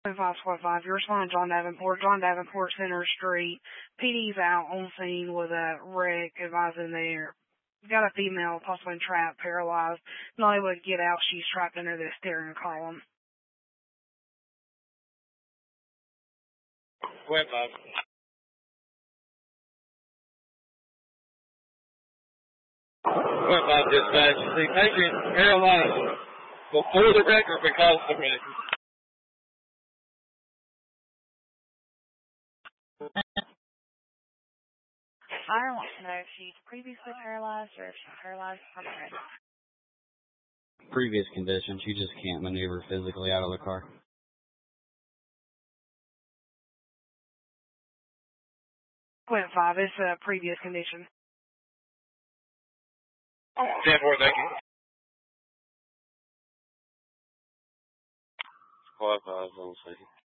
5 you're responding to John Davenport Center Street. PD's out on scene with a wreck, advising there. Got a female, possibly trapped, paralyzed, not able to get out. She's trapped under the steering column. Web 5. Web 5 dispatch. The patient paralyzed before the wreck or because of the wreck? I want to know if she's previously paralyzed or if she's paralyzed permanently. Previous condition, she just can't maneuver physically out of the car. Web 5, it's a previous condition. 10-4, thank you. Squad 5, on the